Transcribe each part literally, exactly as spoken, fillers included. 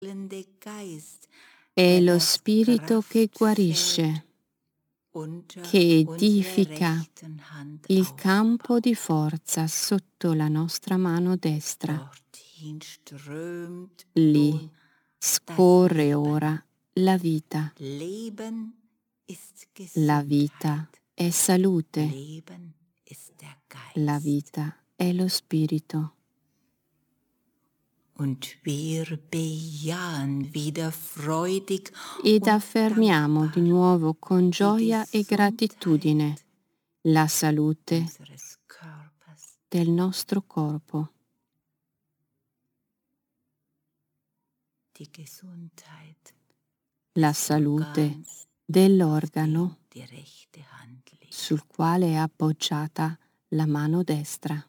È lo Spirito che guarisce, che edifica il campo di forza sotto la nostra mano destra. Lì scorre ora la vita. La vita è salute. La vita è lo Spirito. Ed affermiamo di nuovo con gioia e gratitudine la salute del nostro corpo, la salute dell'organo sul quale è appoggiata la mano destra.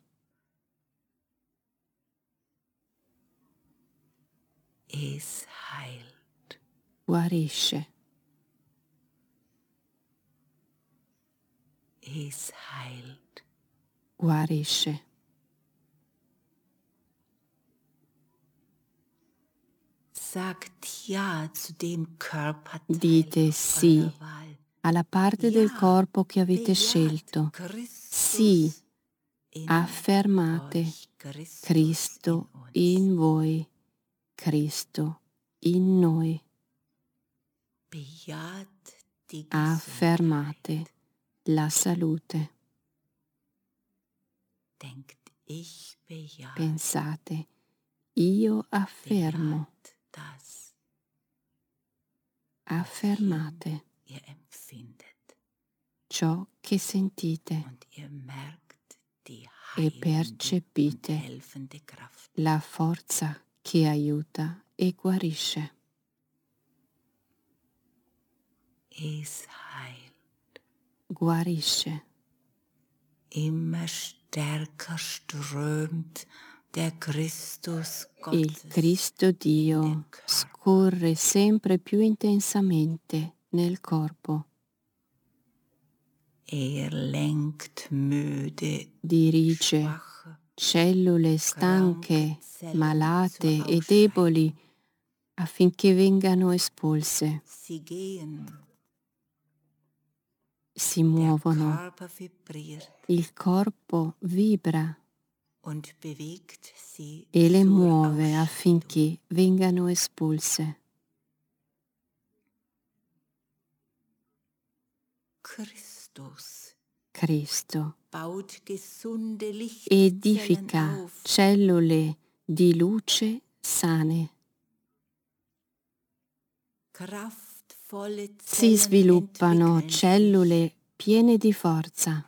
Guarisce. Guarisce. Dite sì alla parte del corpo che avete scelto. Sì, affermate Cristo in voi, Cristo in noi. Affermate la salute. Pensate, io affermo. Affermate ciò che sentite e percepite la forza che aiuta e guarisce. Guarisce. Il Cristo Dio scorre sempre più intensamente nel corpo. Dirige cellule stanche, malate e deboli affinché vengano espulse. Si muovono. Il corpo vibra e le muove affinché vengano espulse. Cristo edifica cellule di luce sane. Si sviluppano cellule piene di forza.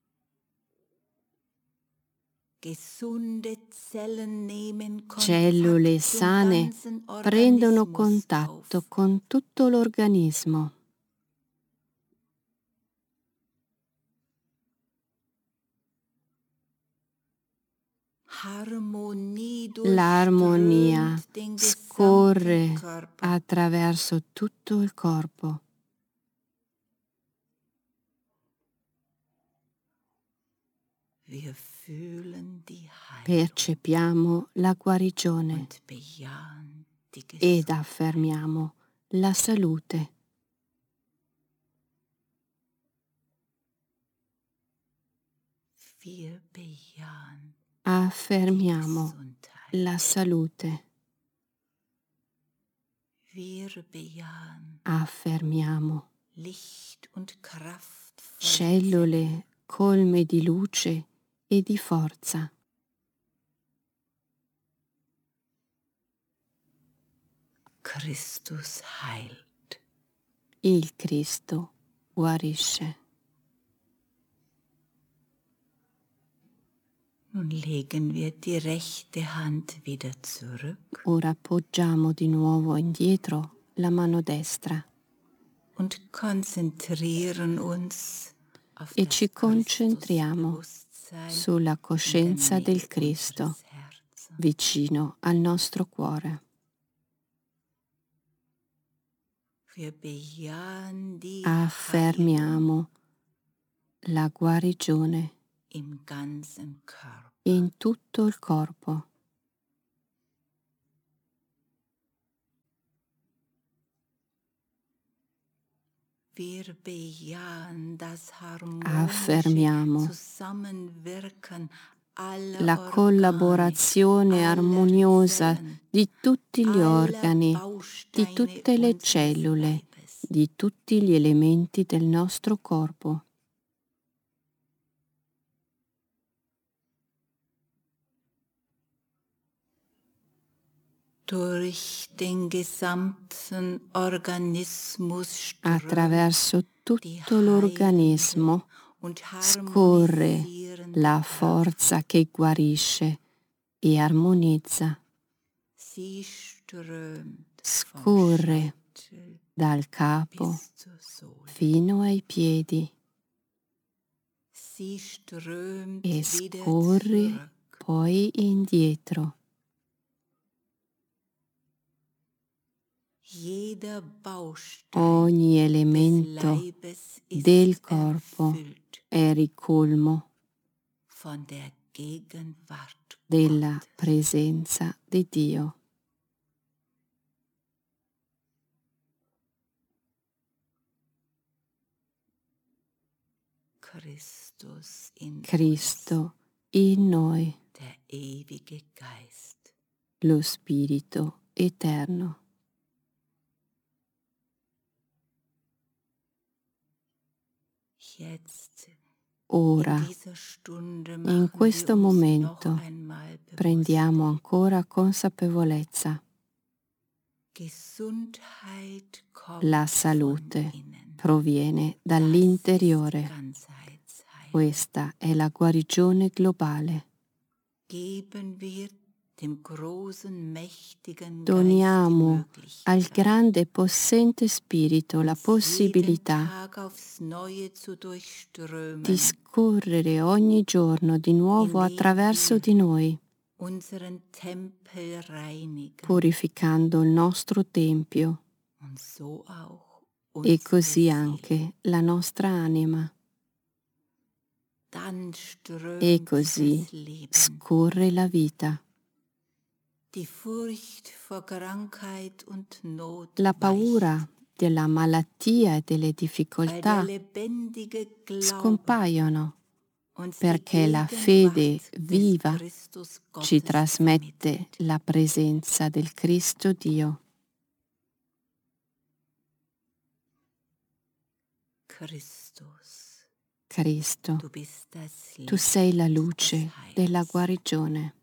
Cellule sane prendono contatto con tutto l'organismo. L'armonia scorre attraverso tutto il corpo. Percepiamo la guarigione ed affermiamo la salute. Affermiamo la salute. Affermiamo cellule colme di luce e di forza. Il Cristo guarisce. Ora appoggiamo di nuovo indietro la mano destra e ci concentriamo sulla coscienza del Cristo vicino al nostro cuore. Affermiamo la guarigione in tutto il corpo. Affermiamo la collaborazione armoniosa di tutti gli organi, di tutte le cellule, di tutti gli elementi del nostro corpo. Attraverso tutto l'organismo scorre la forza che guarisce e armonizza. Scorre dal capo fino ai piedi e scorre poi indietro. Ogni elemento del corpo è ricolmo della presenza di Dio. Cristo in noi, lo Spirito eterno. Ora, in questo momento, prendiamo ancora consapevolezza. La salute proviene dall'interiore. Questa è la guarigione globale. Doniamo al grande e possente Spirito la possibilità di scorrere ogni giorno di nuovo attraverso di noi, purificando il nostro tempio e così anche la nostra anima. E così scorre la vita. La paura della malattia e delle difficoltà scompaiono perché la fede viva ci trasmette la presenza del Cristo Dio. Cristo, tu sei la luce della guarigione.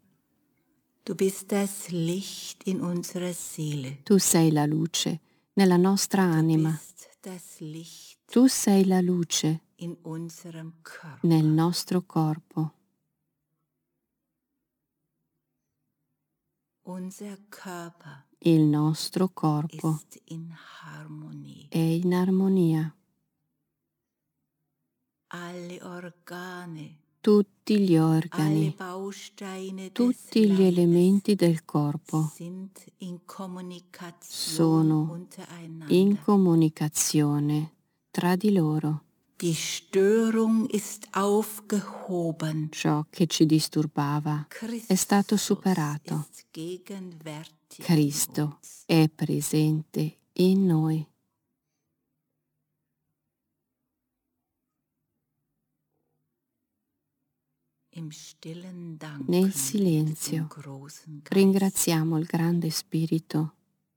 Tu sei la luce nella nostra anima. Tu sei la luce nel nostro corpo. Il nostro corpo è in armonia. Tutti gli organi, tutti gli elementi del corpo sono in comunicazione tra di loro. Ciò che ci disturbava è stato superato. Cristo è presente in noi. Nel silenzio ringraziamo il grande Spirito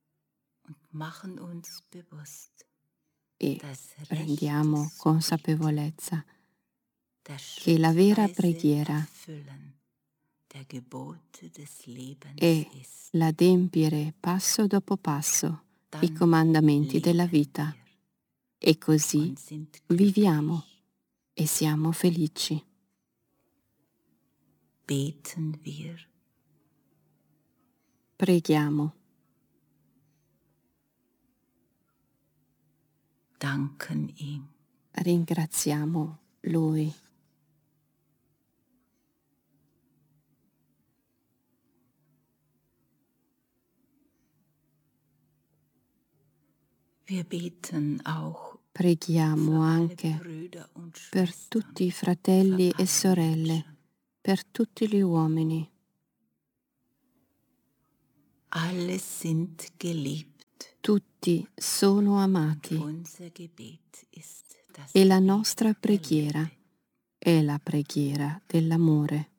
e prendiamo consapevolezza che la vera preghiera è l'adempiere passo dopo passo i comandamenti della vita e così viviamo e siamo felici. Preghiamo. Ringraziamo Lui. Preghiamo anche per tutti i fratelli e sorelle, per tutti gli uomini. Tutti sono amati e la nostra preghiera è la preghiera dell'amore.